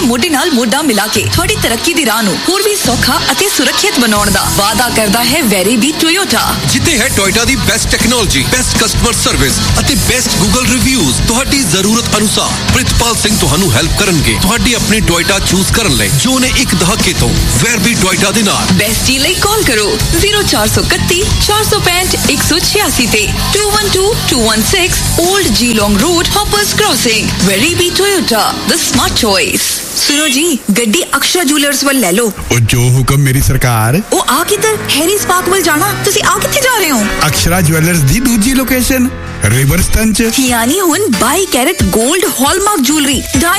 ਮੋਢੇ ਨਾਲ ਮੋਢਾ ਮਿਲਾ ਕੇ ਤੁਹਾਡੀ ਤਰੱਕੀ ਦੀ ਰਾਹ ਨੂੰ ਹੋਰ ਵੀ ਸੌਖਾ ਅਤੇ ਸੁਰੱਖਿਅਤ ਬਣਾਉਣ ਦਾ ਵਾਅਦਾ ਕਰਦਾ ਹੈ ਵੈਰੀਬੀ ਟੋਯੋਟਾ। ਜਿੱਥੇ ਹੈ ਟੋਯੋਟਾ ਦੀ best technology, best customer service ਅਤੇ ਬੈਸਟ ਗੂਗਲ ਰਿਵਿਊਜ਼। ਤੁਹਾਡੀ ਜ਼ਰੂਰਤ ਅਨੁਸਾਰ ਪ੍ਰਿਤਪਾਲ ਸਿੰਘ ਤੁਹਾਨੂੰ ਹੈਲਪ ਕਰਨਗੇ ਤੁਹਾਡੀ ਆਪਣੀ ਟੋਯੋਟਾ ਚੂਜ਼ ਕਰਨ ਲਈ, ਜੋ ਨੇ ਇੱਕ ਦਹਾਕੇ ਤੋਂ ਵੈਰਬੀ ਟੋਯੋਟਾ ਦੇ ਨਾਲ। ਬੈਸਟ ਡੀਲ ਲਈ ਕਾਲ ਕਰੋ 0431 465 186 ਤੇ 212216 old Geelong road, hoppers crossing. वेरीबी Toyota, the smart choice. सुनो जी, गड्डी अक्षरा ज्वेलर्स वाल ले लो। ओ जो हुक्म मेरी सरकार। ओ आ किधर? हैरीज पार्क वाल जाना। तुसी आ किथे जा रहे हो? अक्षरा ज्वेलर्स दी दूजी लोकेशन रिवर स्टंच, यानी हुन 22 कैरेट गोल्ड हॉलमार्क ज्वेलरी